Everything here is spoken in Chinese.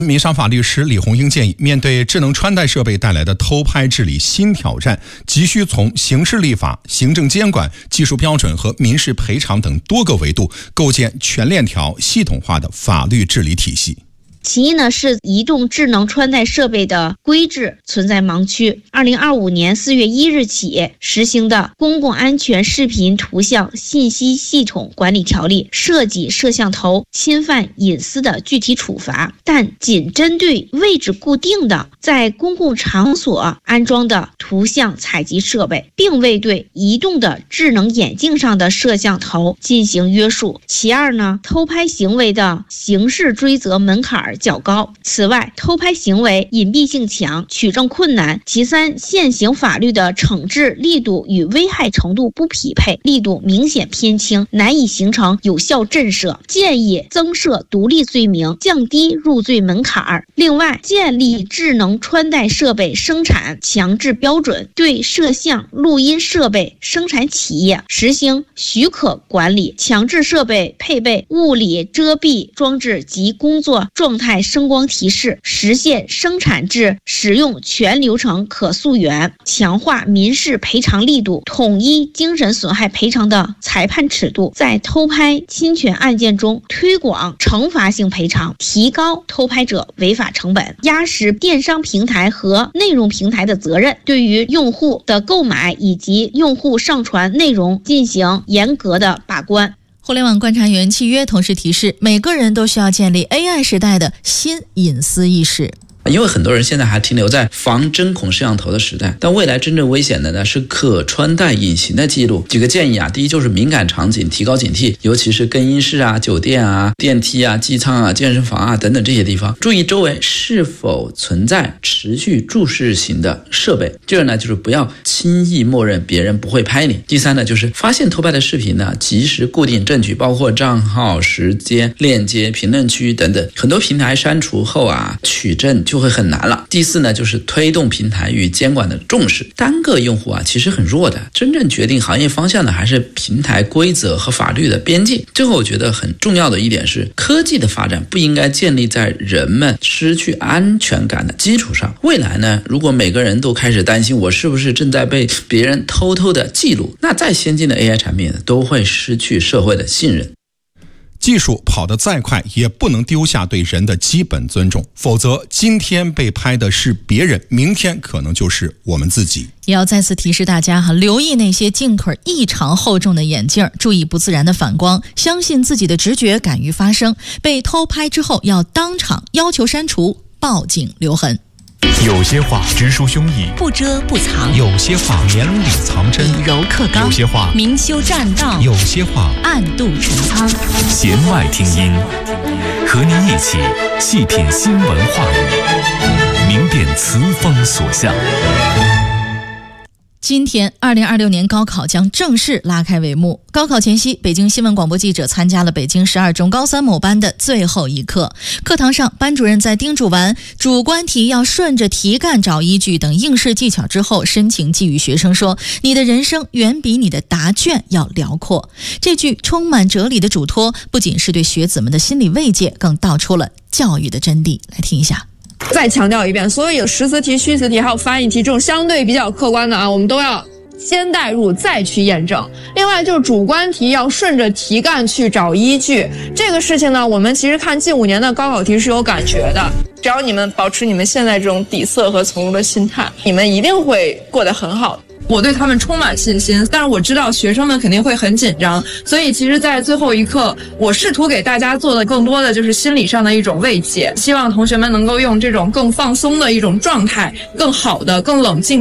民商法律师李红英建议，面对智能穿戴设备带来的偷拍治理新挑战，急需从刑事立法、行政监管、技术标准和民事赔偿等多个维度构建全链条系统化的法律治理体系。 其一呢，是移动智能穿戴设备的规制存在盲区。2025年4月1日起实行的《公共安全视频图像信息系统管理条例》涉及摄像头侵犯隐私的具体处罚，但仅针对位置固定的在公共场所安装的图像采集设备，并未对移动的智能眼镜上的摄像头进行约束。其二呢，偷拍行为的刑事追责门槛较高。此外，偷拍行为隐蔽性强，取证困难。其三，现行法律的惩治力度与危害程度不匹配，力度明显偏轻，难以形成有效震慑。建议增设独立罪名，降低入罪门槛。另外，建立智能穿戴设备生产强制标准，对摄像、录音设备生产企业实行许可管理，强制设备配备物理遮蔽装置及工作状态声光提示，实现生产至使用全流程可溯源，强化民事赔偿力度，统一精神损害赔偿的裁判尺度，在偷拍侵权案件中推广惩罚性赔偿，提高偷拍者违法成本，压实电商平台和内容平台的责任，对于用户的购买以及用户上传内容进行严格的把关。 互联网观察员契约同时提示，每个人都需要建立 AI 时代的新隐私意识。 因为很多人现在还停留在防针孔摄像头的时代，但未来真正危险的呢是可穿戴隐形的记录。几个建议啊，第一就是敏感场景提高警惕，尤其是更衣室啊、酒店啊、电梯啊、机舱啊、健身房啊等等这些地方，注意周围是否存在持续注视型的设备。第二呢，就是不要轻易默认别人不会拍你。第三呢，就是发现偷拍的视频呢，及时固定证据，包括账号、时间、链接、评论区等等。很多平台删除后啊，取证就会很难了。第四呢，就是推动平台与监管的重视。单个用户啊，其实很弱的，真正决定行业方向的还是平台规则和法律的边界。最后我觉得很重要的一点是，科技的发展不应该建立在人们失去安全感的基础上。未来呢，如果每个人都开始担心我是不是正在被别人偷偷的记录，那再先进的 AI 产品都会失去社会的信任。 技术跑得再快，也不能丢下对人的基本尊重，否则今天被拍的是别人，明天可能就是我们自己。 也要再次提示大家留意那些镜腿异常厚重的眼镜，注意不自然的反光，相信自己的直觉，敢于发声。被偷拍之后要当场要求删除，报警留痕。 有些话直抒胸臆， 不遮不藏； 有些话绵里藏针， 以柔克刚； 有些话明修栈道； 有些话暗度陈仓。 弦外听音，和您一起细品新闻话语，明辨词风所向。 今天2026年高考将正式拉开帷幕。高考前夕，北京新闻广播记者参加了北京12中高三某班的最后一课。课堂上，班主任在叮嘱完主观题要顺着题干找依据等应试技巧之后，深情寄语学生说：“你的人生远比你的答卷要辽阔。”这句充满哲理的嘱托，不仅是对学子们的心理慰藉，更道出了教育的真谛。来听一下。 再强调一遍，所有实词题、虚词题还有翻译题这种相对比较客观的啊，我们都要先代入再去验证。另外就是主观题要顺着题干去找依据，这个事情呢，我们其实看近5年的高考题是有感觉的。只要你们保持你们现在这种底色和从容的心态，你们一定会过得很好。 我对他们充满信心，但是我知道学生们肯定会很紧张，所以其实在最后一刻，我试图给大家做的更多的就是心理上的一种慰藉，希望同学们能够用这种更放松的一种状态，更好的、更冷静